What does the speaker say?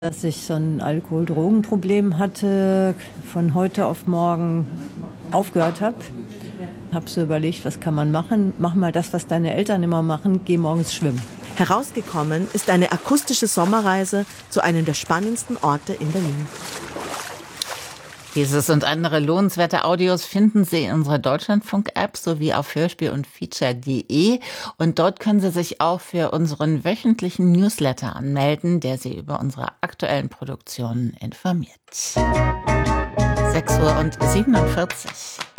dass ich so ein Alkohol-Drogen-Problem hatte, von heute auf morgen aufgehört habe. Habe so überlegt, was kann man machen? Mach mal das, was deine Eltern immer machen, geh morgens schwimmen. Herausgekommen ist eine akustische Sommerreise zu einem der spannendsten Orte in Berlin. Dieses und andere lohnenswerte Audios finden Sie in unserer Deutschlandfunk-App sowie auf hörspiel- und feature.de. Und dort können Sie sich auch für unseren wöchentlichen Newsletter anmelden, der Sie über unsere aktuellen Produktionen informiert. 6:47 Uhr.